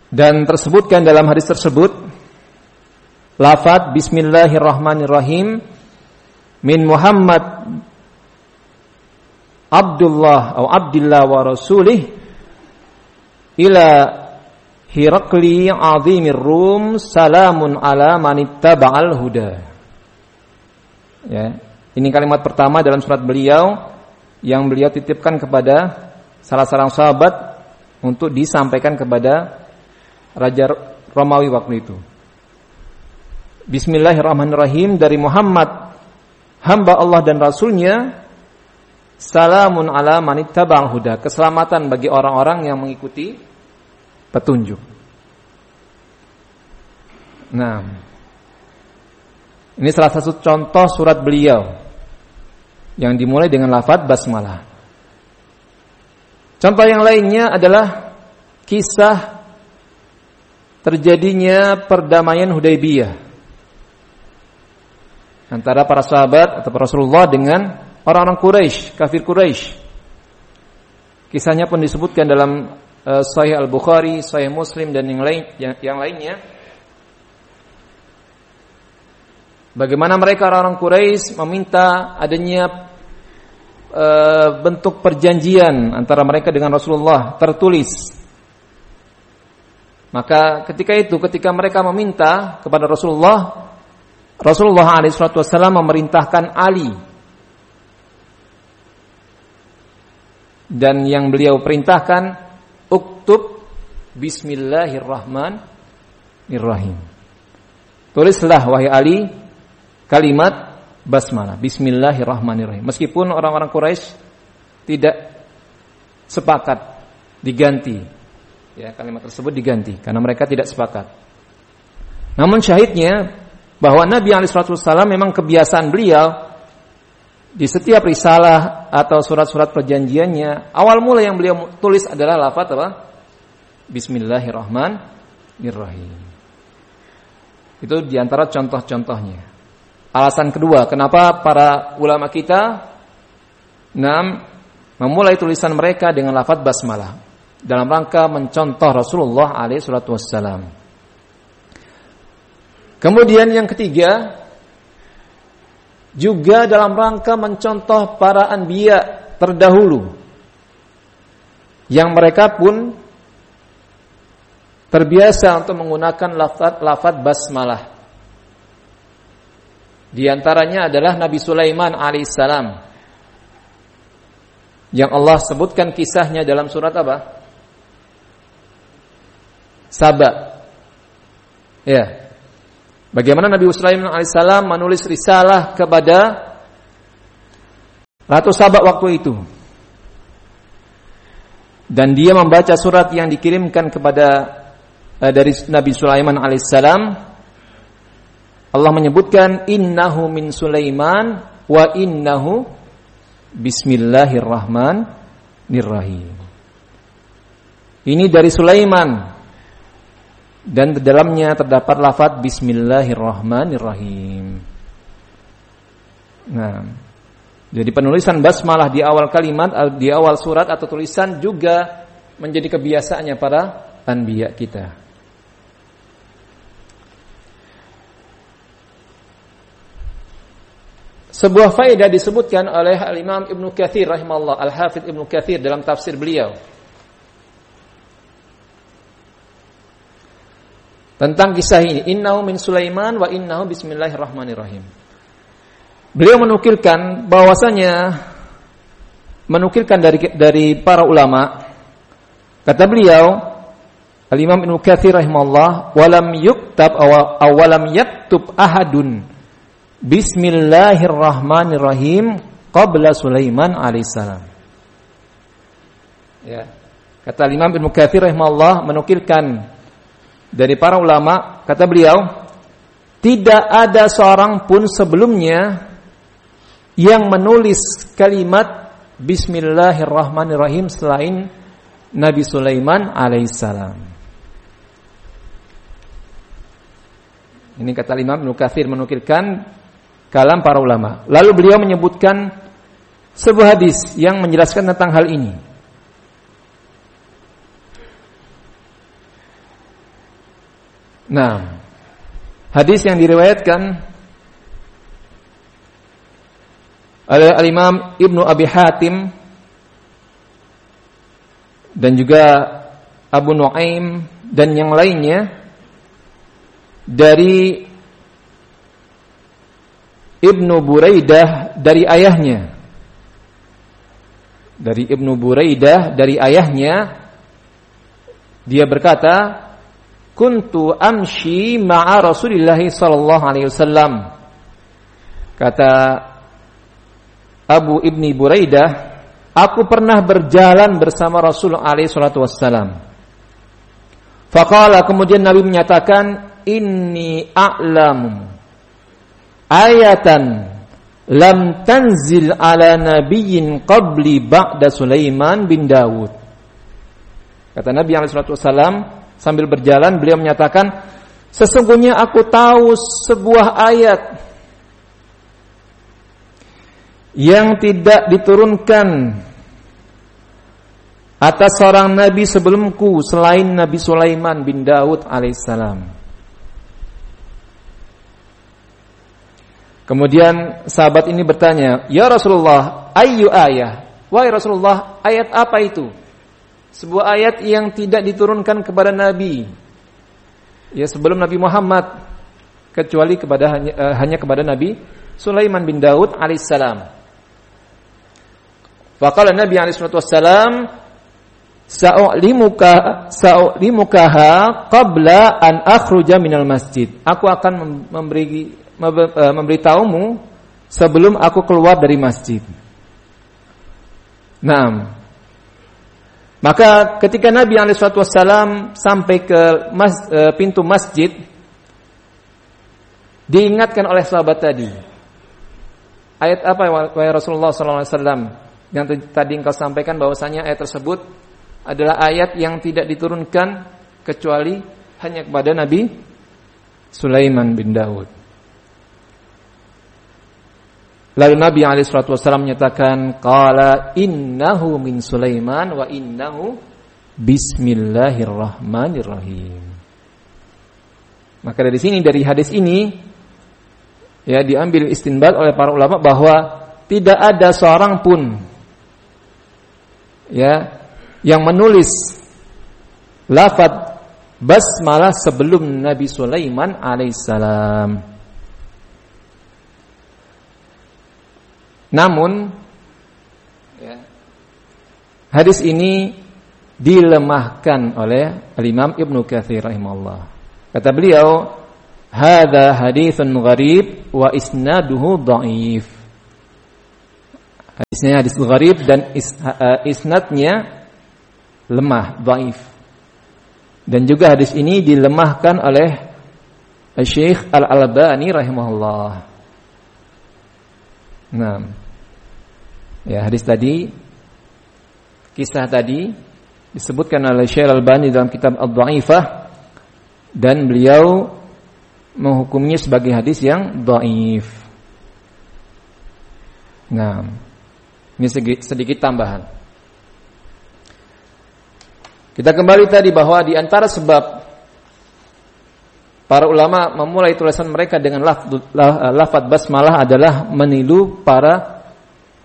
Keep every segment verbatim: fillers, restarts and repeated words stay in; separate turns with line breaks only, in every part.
Dan tersebutkan dalam hadis tersebut lafaz Bismillahirrahmanirrahim min Muhammad Abdullah atau Abdillah wa Rasulih ila Hirakli azimir Rum salamun ala manittaba'al huda. Ya, ini kalimat pertama dalam surat beliau yang beliau titipkan kepada salah seorang sahabat untuk disampaikan kepada Raja Romawi waktu itu. Bismillahirrahmanirrahim dari Muhammad hamba Allah dan Rasulnya, salamun ala manittaba'al huda, keselamatan bagi orang-orang yang mengikuti petunjuk. Nah, ini salah satu contoh surat beliau yang dimulai dengan lafaz basmalah. Contoh yang lainnya adalah kisah terjadinya perdamaian Hudaybiyah antara para sahabat atau Rasulullah dengan orang-orang Quraisy, kafir Quraisy. Kisahnya pun disebutkan dalam uh, Sahih Al-Bukhari, Sahih Muslim dan yang lain yang, yang lainnya. Bagaimana mereka orang-orang Quraisy meminta adanya uh, bentuk perjanjian antara mereka dengan Rasulullah tertulis. Maka ketika itu, ketika mereka meminta kepada Rasulullah, Rasulullah alaihi wasallam memerintahkan Ali, dan yang beliau perintahkan, uktub Bismillahirrahmanirrahim. Tulislah wahai Ali kalimat basmalah, Bismillahirrahmanirrahim. Meskipun orang-orang Quraisy tidak sepakat diganti. Ya, kalimat tersebut diganti karena mereka tidak sepakat. Namun syahidnya bahwa Nabi alaihi wasallam memang kebiasaan beliau di setiap risalah atau surat-surat perjanjiannya, awal mula yang beliau tulis adalah lafaz apa? Bismillahirrahmanirrahim. Itu diantara contoh-contohnya. Alasan kedua, kenapa para ulama kita enam memulai tulisan mereka dengan lafaz basmalah dalam rangka mencontoh Rasulullah alaihi wasallam. Kemudian yang ketiga, juga dalam rangka mencontoh para anbiya terdahulu yang mereka pun terbiasa untuk menggunakan lafaz lafaz basmalah. Di antaranya adalah Nabi Sulaiman alaihissalam yang Allah sebutkan kisahnya dalam surat apa? Saba. Ya. Bagaimana Nabi Sulaiman alaihissalam menulis risalah kepada Ratu Saba waktu itu. Dan dia membaca surat yang dikirimkan kepada uh, dari Nabi Sulaiman alaihissalam. Allah menyebutkan innahu min Sulaiman wa innahu bismillahirrahmanirrahim. Ini dari Sulaiman. Dan di dalamnya terdapat lafaz Bismillahirrahmanirrahim. Nah, jadi penulisan basmalah di awal kalimat, di awal surat atau tulisan juga menjadi kebiasaannya para anbiya kita. Sebuah faedah disebutkan oleh Al-Imam Ibnu Katsir rahimahullah, Al-Hafidz Ibnu Katsir dalam tafsir beliau tentang kisah ini, innahu min Sulaiman wa innahu bismillahirrahmanirrahim. Beliau menukilkan bahwasanya menukilkan dari dari para ulama, kata beliau Al-Imam Ibnu Katsir rahimahullah, walam yuktab aw walam yaktub ahadun bismillahirrahmanirrahim qabla Sulaiman alaihissalam. Ya, kata Al-Imam Ibnu Katsir rahimahullah menukilkan dari para ulama, kata beliau, tidak ada seorang pun sebelumnya yang menulis kalimat Bismillahirrahmanirrahim selain Nabi Sulaiman alaihissalam. Ini kata Imam Ibnu Katsir menukilkan kalam para ulama. Lalu beliau menyebutkan sebuah hadis yang menjelaskan tentang hal ini. Nah, hadis yang diriwayatkan oleh Al-Imam Ibnu Abi Hatim dan juga Abu Nuaim dan yang lainnya dari Ibnu Buraidah dari ayahnya. Dari Ibnu Buraidah dari ayahnya, dia berkata, kuntu amshi ma'a Rasulillah sallallahu alaihi wasallam. Kata Abu Ibni Buraidah, aku pernah berjalan bersama Rasul alaihi salatu wassalam. Faqala, kemudian Nabi menyatakan, inni a'lamu ayatan lam tanzil ala nabiyyin qabli ba'da Sulaiman bin Dawud. Kata Nabi alaihi salatu wassalam, sambil berjalan beliau menyatakan, sesungguhnya aku tahu sebuah ayat yang tidak diturunkan atas seorang nabi sebelumku selain Nabi Sulaiman bin Daud alaihissalam. Kemudian sahabat ini bertanya, ya Rasulullah, ayyu ayah? Wahai Rasulullah, ayat apa itu? Sebuah ayat yang tidak diturunkan kepada Nabi, ya sebelum Nabi Muhammad, kecuali kepada hanya, uh, hanya kepada Nabi Sulaiman bin Daud alaihissalam. Faqala Nabi alaihissalam, sa'ulimuka sa'ulimukaha qabla an akhruja minal masjid. Aku akan memberi memberitahumu sebelum aku keluar dari masjid. Nah, maka ketika Nabi alaihi wasallam sampai ke mas, e, pintu masjid, diingatkan oleh sahabat tadi. Ayat apa wahai Rasulullah sallallahu alaihi wasallam yang tadi engkau sampaikan, bahwasanya ayat tersebut adalah ayat yang tidak diturunkan kecuali hanya kepada Nabi Sulaiman bin Daud. Lalu Nabi alaihi wasallam menyatakan, qala innahu min Sulaiman wa innahu bismillahirrahmanirrahim. Maka dari sini, dari hadis ini, ya diambil istinbat oleh para ulama bahwa tidak ada seorang pun ya yang menulis lafaz basmalah sebelum Nabi Sulaiman alaihissalam. Namun ya, hadis ini dilemahkan oleh Al-Imam Ibnu Katsir rahimahullah. Kata beliau, hadza haditsun gharib wa isnaduhu dhaif. Hadisnya hadis gharib dan is, uh, isnadnya lemah, dhaif. Dan juga hadis ini dilemahkan oleh Syekh Al-Albani rahimahullah. Nah, ya hadis tadi, kisah tadi disebutkan oleh Syekh Al-Albani dalam kitab Ad-Dhaifah, dan beliau menghukumnya sebagai hadis yang dhaif. Nah, ini sedikit, sedikit tambahan. Kita kembali tadi bahwa di antara sebab para ulama memulai tulisan mereka dengan lafaz basmalah adalah meniru para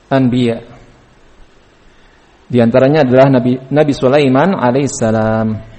anbiya. Di antaranya adalah Nabi Nabi Sulaiman alaihissalam.